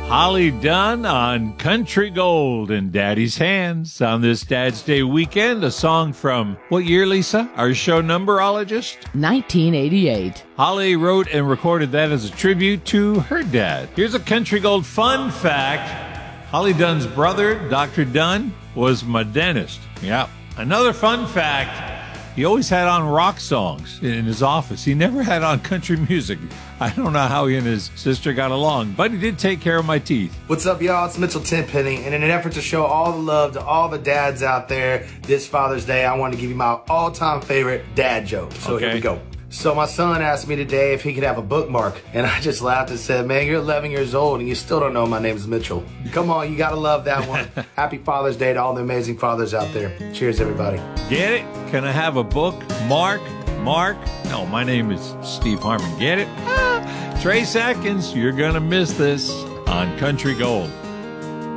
Holly Dunn on Country Gold in Daddy's Hands on this Dad's Day weekend. A song from what year, Lisa? Our show numberologist? 1988. Holly wrote and recorded that as a tribute to her dad. Here's a Country Gold fun fact. Holly Dunn's brother, Dr. Dunn, was my dentist. Yeah. Another fun fact. He always had on rock songs in his office. He never had on country music. I don't know how he and his sister got along, but he did take care of my teeth. What's up, y'all? It's Mitchell Tenpenny. And in an effort to show all the love to all the dads out there this Father's Day, I want to give you my all-time favorite dad joke. So Here we go. So my son asked me today if he could have a bookmark, and I just laughed and said, man, you're 11 years old and you still don't know my name's Mitchell. Come on, you gotta love that one. Happy Father's Day to all the amazing fathers out there. Cheers, everybody. Get it? Can I have a book? Mark? No, my name is Steve Harmon. Get it? Trace Atkins, you're gonna miss this on Country Gold.